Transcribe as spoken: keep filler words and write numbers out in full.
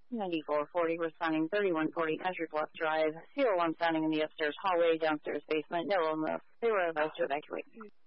ninety-four forty, responding thirty-one forty Country Bluff Drive. C O one sounding in the upstairs hallway, downstairs basement. No one left. They were advised to evacuate.